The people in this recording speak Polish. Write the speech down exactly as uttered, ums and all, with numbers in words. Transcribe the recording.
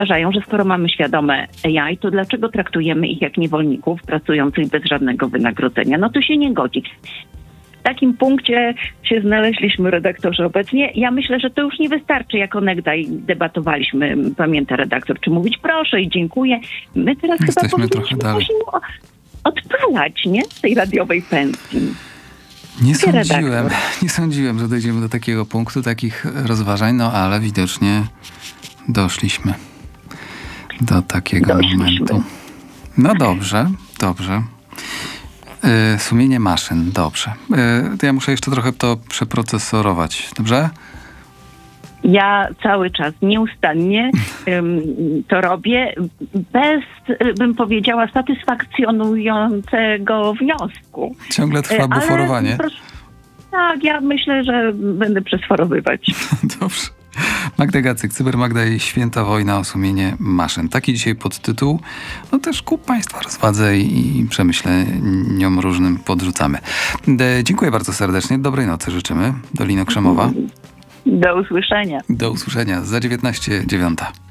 uważają, że skoro mamy świadome A I, to dlaczego traktujemy ich jak niewolników pracujących bez żadnego wynagrodzenia? No to się nie godzi. W takim punkcie się znaleźliśmy, redaktorze, obecnie. Ja myślę, że to już nie wystarczy, jak onegdaj debatowaliśmy, pamięta redaktor, czy mówić proszę i dziękuję. My teraz Jesteśmy chyba trochę dalej. powinniśmy odpalać, nie? Z tej radiowej pensji. Nie sądziłem, nie sądziłem, że dojdziemy do takiego punktu, takich rozważań, no ale widocznie doszliśmy do takiego Doszliśmy. momentu. No dobrze, dobrze. Yy, sumienie maszyn, dobrze. Yy, to ja muszę jeszcze trochę to przeprocesorować, dobrze? Ja cały czas nieustannie um, to robię bez, bym powiedziała, satysfakcjonującego wniosku. Ciągle trwa Ale buforowanie. Proszę, tak, ja myślę, że będę przesforowywać. Dobrze. Magda Gacyk, Cybermagda i Święta Wojna o sumienie maszyn. Taki dzisiaj podtytuł. No też ku Państwa rozwadze i, i przemyśleniom różnym podrzucamy. De, dziękuję bardzo serdecznie. Dobrej nocy życzymy. Dolina Krzemowa. Do usłyszenia. Do usłyszenia za dziewiętnaście dziewięć.